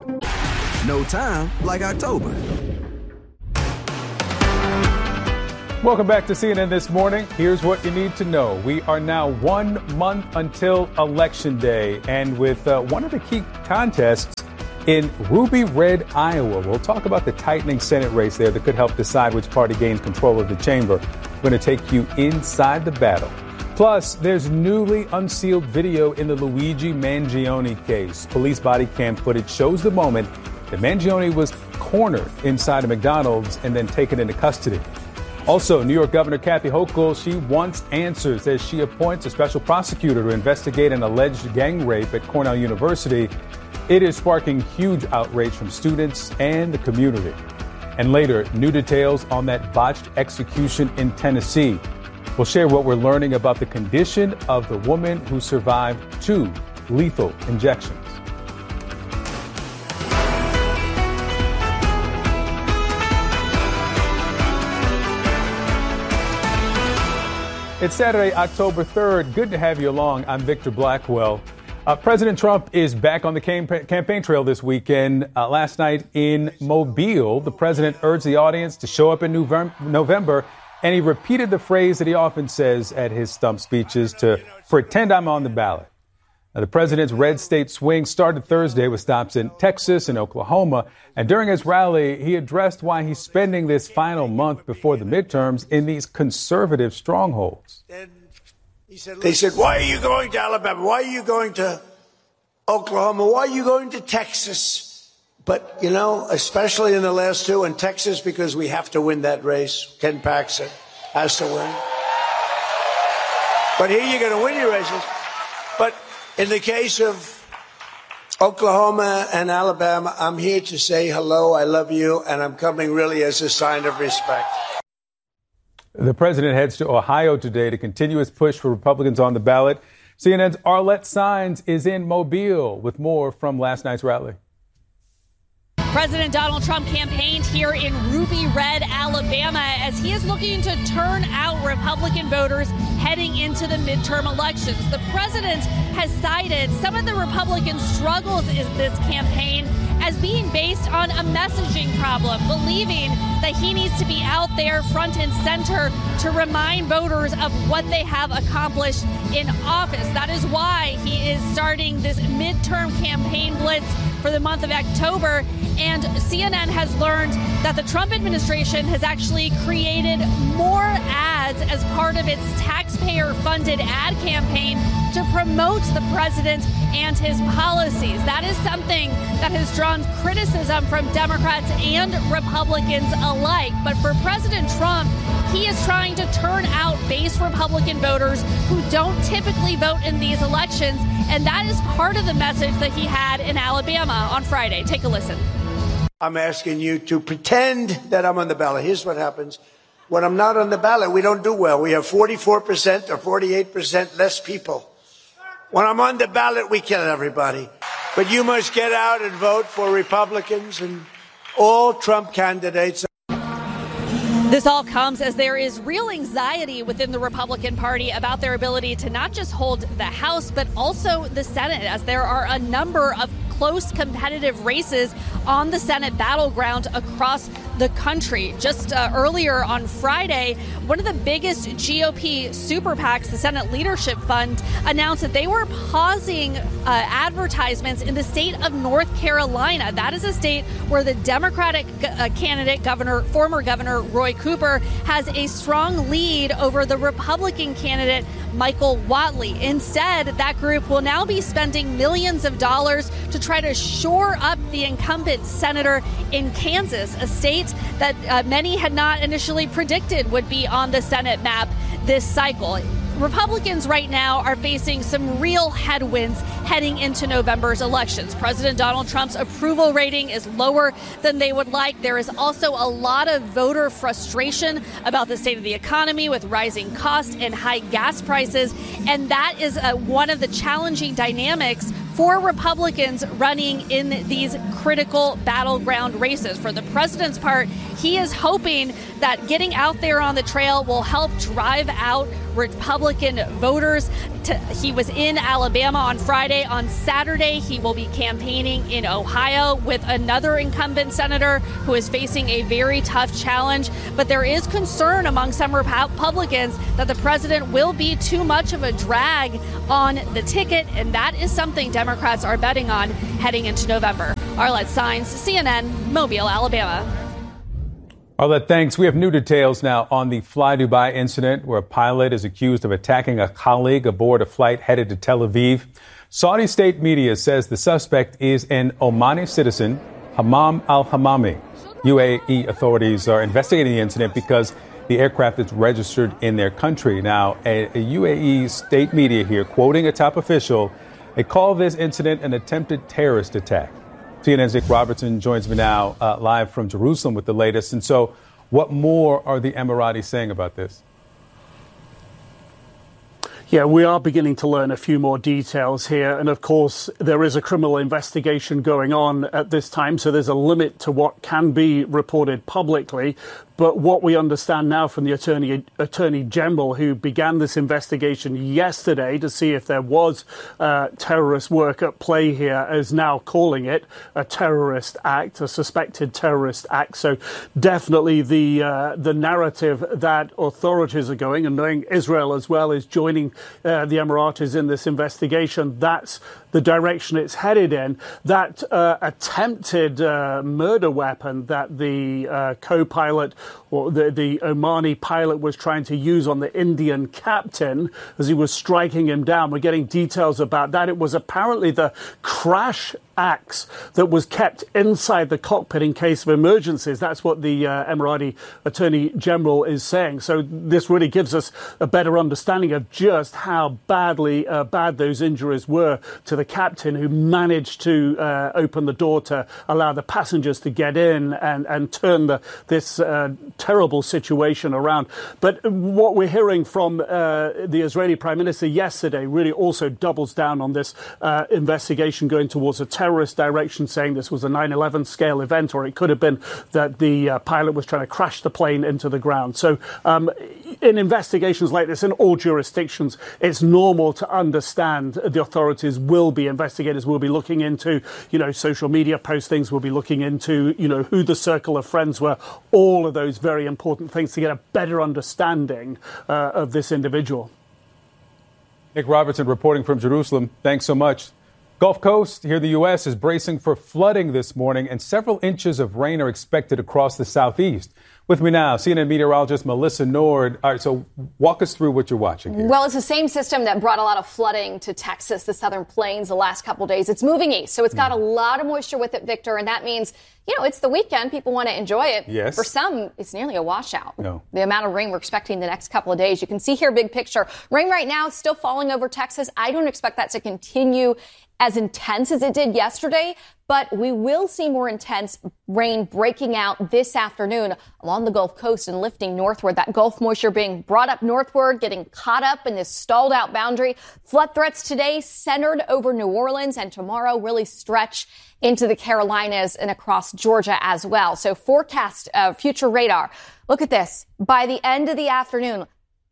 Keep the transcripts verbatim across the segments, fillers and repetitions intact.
No time like October. Welcome back to C N N This Morning. Here's what you need to know. We are now one month until Election Day, and with uh, one of the key contests in Ruby Red, Iowa. We'll talk about the tightening Senate race there that could help decide which party gains control of the chamber. We're going to take you inside the battle. Plus, there's newly unsealed video in the Luigi Mangione case. Police body cam footage shows the moment that Mangione was cornered inside a McDonald's and then taken into custody. Also, New York Governor Kathy Hochul, she wants answers as she appoints a special prosecutor to investigate an alleged gang rape at Cornell University. It is sparking huge outrage from students and the community. And later, new details on that botched execution in Tennessee. We'll share what we're learning about the condition of the woman who survived two lethal injections. It's Saturday, October third. Good to have you along. I'm Victor Blackwell. Uh, President Trump is back on the camp- campaign trail this weekend. Uh, last night in Mobile, the president urged the audience to show up in November, November, and he repeated the phrase that he often says at his stump speeches to pretend I'm on the ballot. Now, the president's red state swing started Thursday with stops in Texas and Oklahoma. And during his rally, he addressed why he's spending this final month before the midterms in these conservative strongholds. They said, why are you going to Alabama? Why are you going to Oklahoma? Why are you going to Texas? But, you know, especially in the last two, in Texas, because we have to win that race. Ken Paxton has to win. But here you're going to win your races. But in the case of Oklahoma and Alabama, I'm here to say hello, I love you, and I'm coming really as a sign of respect. The president heads to Ohio today to continue his push for Republicans on the ballot. C N N's Arlette Saenz is in Mobile with more from last night's rally. President Donald Trump campaigned here in Ruby Red, Alabama, as he is looking to turn out Republican voters heading into the midterm elections. The president has cited some of the Republican struggles in this campaign as being based on a messaging problem, believing that he needs to be out there front and center to remind voters of what they have accomplished in office. That is why he is starting this midterm campaign blitz for the month of October. And C N N has learned that the Trump administration has actually created more ads as part of its taxpayer-funded ad campaign to promote the president and his policies. That is something that has drawn criticism from Democrats and Republicans alike. But for President Trump, he is trying to turn out base Republican voters who don't typically vote in these elections. And that is part of the message that he had in Alabama on Friday. Take a listen. I'm asking you to pretend that I'm on the ballot. Here's what happens. When I'm not on the ballot, we don't do well. We have forty-four percent or forty-eight percent less people. When I'm on the ballot, we kill everybody. But you must get out and vote for Republicans and all Trump candidates. This all comes as there is real anxiety within the Republican Party about their ability to not just hold the House, but also the Senate, as there are a number of close competitive races on the Senate battleground across the country. Just uh, earlier on Friday, one of the biggest G O P super PACs, the Senate Leadership Fund, announced that they were pausing uh, advertisements in the state of North Carolina. That is a state where the Democratic uh, candidate, Governor, former Governor Roy Cooper, has a strong lead over the Republican candidate, Michael Whatley. Instead, that group will now be spending millions of dollars to try to shore up the incumbent senator in Kansas, a state that uh, many had not initially predicted would be on the Senate map this cycle. Republicans right now are facing some real headwinds heading into November's elections. President Donald Trump's approval rating is lower than they would like. There is also a lot of voter frustration about the state of the economy with rising costs and high gas prices. And that is uh, one of the challenging dynamics for Republicans running in these critical battleground races. For the president's part, he is hoping that getting out there on the trail will help drive out Republican voters. To, he was in Alabama on Friday. On Saturday, he will be campaigning in Ohio with another incumbent senator who is facing a very tough challenge. But there is concern among some Republicans that the president will be too much of a drag on the ticket, and that is something Democrats are betting on heading into November. Arlette Saenz, C N N, Mobile, Alabama. Arlette, thanks. We have new details now on the Fly Dubai incident where a pilot is accused of attacking a colleague aboard a flight headed to Tel Aviv. Saudi state media says the suspect is an Omani citizen, Hammam al-Hammami. U A E authorities are investigating the incident because the aircraft is registered in their country. Now, a, a U A E state media here, quoting a top official, they call this incident an attempted terrorist attack. C N N's Nick Robertson joins me now uh, live from Jerusalem with the latest. And so what more are the Emiratis saying about this? Yeah, we are beginning to learn a few more details here. And of course, there is a criminal investigation going on at this time. So there's a limit to what can be reported publicly. But what we understand now from the Attorney Attorney General, who began this investigation yesterday to see if there was uh, terrorist work at play here, is now calling it a terrorist act, a suspected terrorist act. So definitely the uh, the narrative that authorities are going, and knowing Israel as well is joining uh, the Emiratis in this investigation, that's the direction it's headed in. That uh, attempted uh, murder weapon that the uh, co-pilot or the, the Omani pilot was trying to use on the Indian captain as he was striking him down. We're getting details about that. It was apparently the crash axe that was kept inside the cockpit in case of emergencies. That's what the uh, Emirati Attorney General is saying. So this really gives us a better understanding of just how badly uh, bad those injuries were to the captain, who managed to uh, open the door to allow the passengers to get in and, and turn the, this uh, terrible situation around. But what we're hearing from uh, the Israeli Prime Minister yesterday really also doubles down on this uh, investigation going towards a terrorist direction, saying this was a nine eleven scale event, or it could have been that the uh, pilot was trying to crash the plane into the ground. So um, in investigations like this, in all jurisdictions, it's normal to understand the authorities will be, investigators will be looking into, you know, social media postings, will be looking into, you know, who the circle of friends were, all of those very important things to get a better understanding uh, of this individual. Nick Robertson reporting from Jerusalem. Thanks so much. Gulf Coast here in the U S is bracing for flooding this morning, and several inches of rain are expected across the southeast. With me now, C N N meteorologist Melissa Nord. All right, so walk us through what you're watching here. Well, it's the same system that brought a lot of flooding to Texas, the southern plains, the last couple of days. It's moving east, so it's got mm. a lot of moisture with it, Victor, and that means, you know, it's the weekend. People want to enjoy it. Yes. For some, it's nearly a washout. No. The amount of rain we're expecting the next couple of days. You can see here, big picture. Rain right now is still falling over Texas. I don't expect that to continue as intense as it did yesterday, but we will see more intense rain breaking out this afternoon along the Gulf Coast and lifting northward. That Gulf moisture being brought up northward, getting caught up in this stalled out boundary. Flood threats today centered over New Orleans, and tomorrow really stretch into the Carolinas and across Georgia as well. So forecast uh, future radar. Look at this. By the end of the afternoon,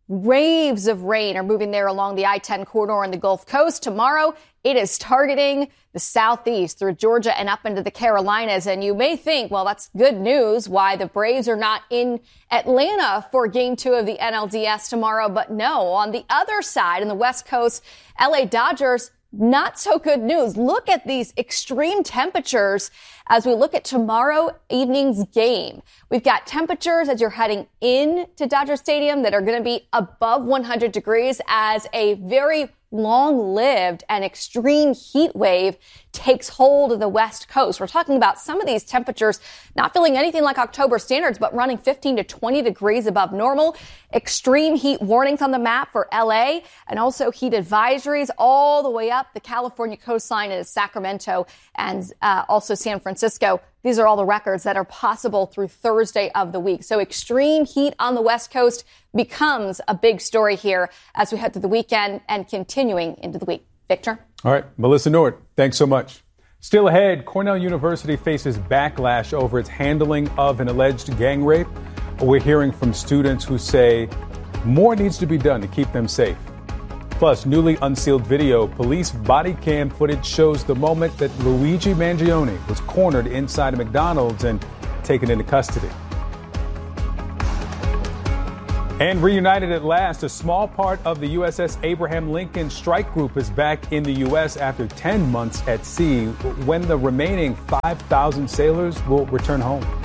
waves of rain are moving there along the I ten corridor on the Gulf Coast. Tomorrow, it is targeting the southeast through Georgia and up into the Carolinas. And you may think, well, that's good news, why the Braves are not in Atlanta for game two of the N L D S tomorrow. But no, on the other side, on the West Coast, L A Dodgers, not so good news. Look at these extreme temperatures as we look at tomorrow evening's game. We've got temperatures as you're heading in to Dodger Stadium that are going to be above one hundred degrees as a very long-lived and extreme heat wave takes hold of the West Coast. We're talking about some of these temperatures not feeling anything like October standards, but running fifteen to twenty degrees above normal. Extreme heat warnings on the map for L A, and also heat advisories all the way up the California coastline into Sacramento and uh, also San Francisco. These are all the records that are possible through Thursday of the week. So extreme heat on the West Coast becomes a big story here as we head to the weekend and continuing into the week. Victor? All right. Melissa Nord, thanks so much. Still ahead, Cornell University faces backlash over its handling of an alleged gang rape. We're hearing from students who say more needs to be done to keep them safe. Plus, newly unsealed video, police body cam footage shows the moment that Luigi Mangione was cornered inside a McDonald's and taken into custody. And reunited at last, a small part of the U S S Abraham Lincoln strike group is back in the U S after ten months at sea, when the remaining five thousand sailors will return home.